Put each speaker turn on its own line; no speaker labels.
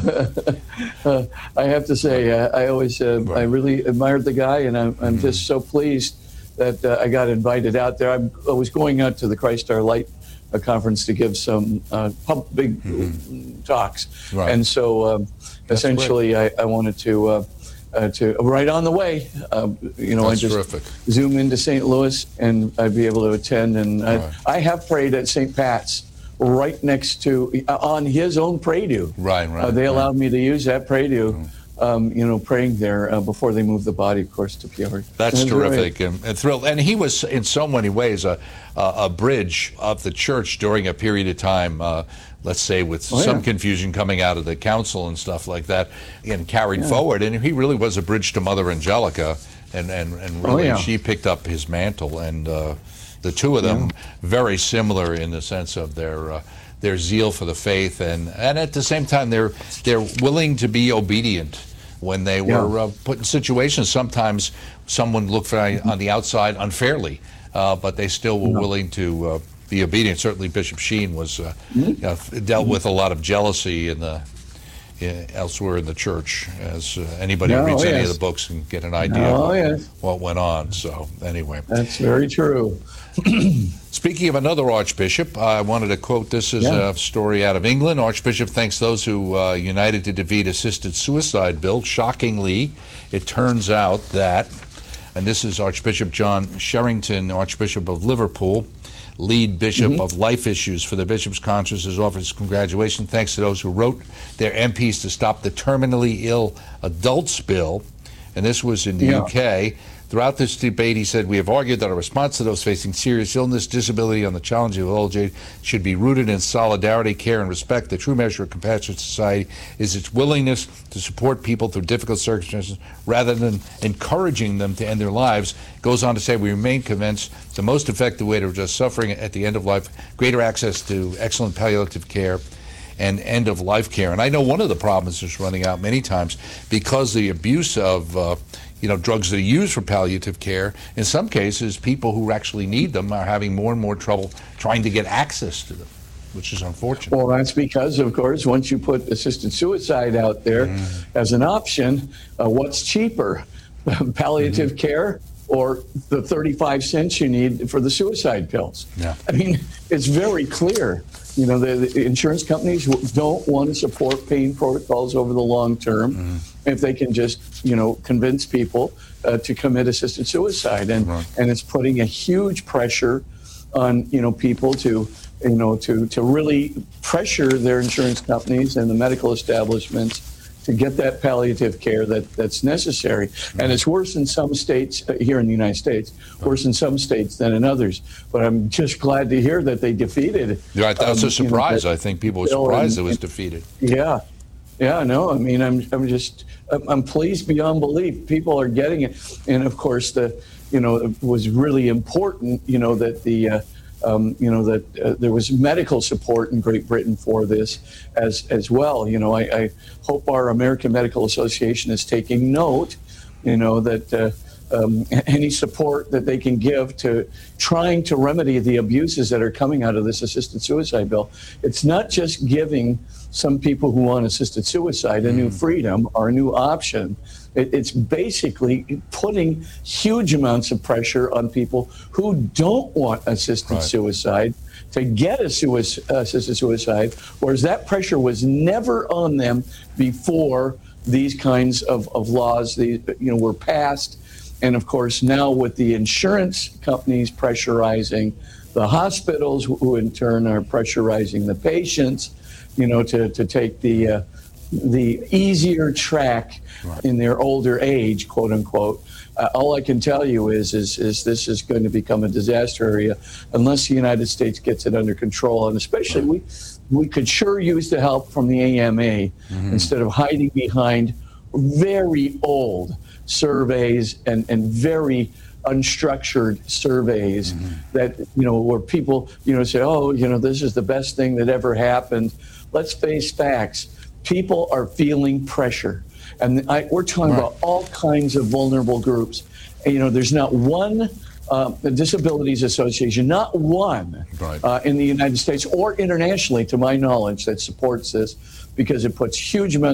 I have to say, I always, I
Right.
really admired the guy, and I'm just so pleased that I got invited out there. I was going out to the Christ Our Light conference to give some big talks,
Right.
and so essentially, I wanted to right on the way, I
That's
just
terrific.
zoom into St. Louis, and I'd be able to attend. And
Right.
I have prayed at St. Pat's, right next to, on his own pray-do.
Right, right.
They
right.
allowed me to use that pray-do, praying there before they moved the body, of course, to Peoria.
That's
And really-
terrific and thrilled. And he was, in so many ways, a bridge of the church during a period of time, let's say, with some confusion coming out of the council and stuff like that, and carried forward. And he really was a bridge to Mother Angelica, and really she picked up his mantle. And the two of them, very similar in the sense of their zeal for the faith, and at the same time they're willing to be obedient when they were put in situations. Sometimes someone looked on the outside unfairly, but they still were willing to be obedient. Certainly Bishop Sheen was dealt with a lot of jealousy elsewhere in the church, as anybody who reads any of the books can get an idea of what went on. So anyway,
that's very true.
Speaking of another archbishop, I wanted to quote this as a story out of England. Archbishop thanks those who united to defeat assisted suicide bill. Shockingly, it turns out that, and this is Archbishop John Sherrington, Archbishop of Liverpool, lead bishop of life issues for the Bishops' Conference, has offered his congratulations. Thanks to those who wrote their MPs to stop the terminally ill adults bill, and this was in the UK. Throughout this debate, he said, we have argued that our response to those facing serious illness, disability, and the challenge of old age should be rooted in solidarity, care, and respect. The true measure of compassionate society is its willingness to support people through difficult circumstances rather than encouraging them to end their lives. Goes on to say, we remain convinced the most effective way to address suffering at the end of life, greater access to excellent palliative care and end-of-life care. And I know one of the problems is running out many times because the abuse of drugs that are used for palliative care. In some cases, people who actually need them are having more and more trouble trying to get access to them, which is unfortunate.
Well, that's because, of course, once you put assisted suicide out there as an option, what's cheaper, palliative care or the 35 cents you need for the suicide pills?
Yeah.
I mean, it's very clear. The insurance companies don't want to support pain protocols over the long term if they can just, convince people to commit assisted suicide. And it's putting a huge pressure on, people to really pressure their insurance companies and the medical establishments to get that palliative care that's necessary. And it's worse in some states here in the United States, worse in some states than in others. But I'm just glad to hear that they defeated.
Yeah, that was a surprise. I think people were surprised it was defeated.
Yeah. No, I mean, I'm pleased beyond belief. People are getting it. And of course, it was really important, that there was medical support in Great Britain for this as well. I hope our American Medical Association is taking note, that any support that they can give to trying to remedy the abuses that are coming out of this assisted suicide bill. It's not just giving some people who want assisted suicide a new freedom or a new option. It's basically putting huge amounts of pressure on people who don't want assisted suicide to get assisted suicide, whereas that pressure was never on them before these kinds of laws were passed. And of course, now with the insurance companies pressurizing the hospitals, who in turn are pressurizing the patients, to take the easier track in their older age, quote unquote. All I can tell you is this is going to become a disaster area unless the United States gets it under control. And especially we could sure use the help from the AMA instead of hiding behind very old surveys and very unstructured surveys that, where people, say, oh, this is the best thing that ever happened. Let's face facts. People are feeling pressure. And we're talking about all kinds of vulnerable groups. And, there's not one the Disabilities Association, not one in the United States or internationally, to my knowledge, that supports this, because it puts huge amounts